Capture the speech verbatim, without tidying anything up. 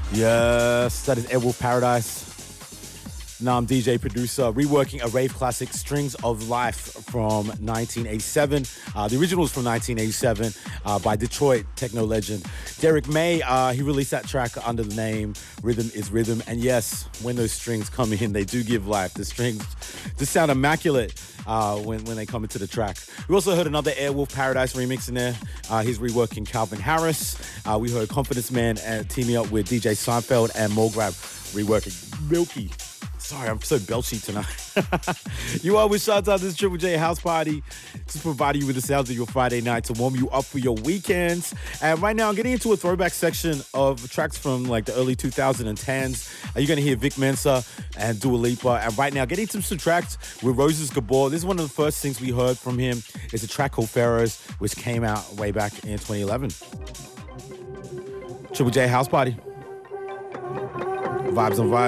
Yes, that is Airwolf Paradise. Now I'm D J producer, reworking a rave classic, Strings of Life from nineteen eighty-seven. Uh, the original was from nineteen eighty-seven uh, by Detroit techno legend Derek May. Uh, he released that track under the name Rhythm is Rhythm. And yes, when those strings come in, they do give life. The strings just sound immaculate uh, when, when they come into the track. We also heard another Airwolf Paradise remix in there. Uh, he's reworking Calvin Harris. Uh, we heard Confidence Man uh, teaming up with D J Seinfeld and Mulgrave reworking Milky. Sorry, I'm so belchy tonight. You are with Shanta. This is Triple J House Party. Just providing you with the sounds of your Friday night to warm you up for your weekends. And right now, I'm getting into a throwback section of tracks from like the early twenty tens. You're going to hear Vic Mensa and Dua Lipa. And right now, getting into some tracks with Roses Gabor. This is one of the first things we heard from him. It's a track called Pharaohs, which came out way back in twenty eleven. Triple J House Party. Vibes on vibes.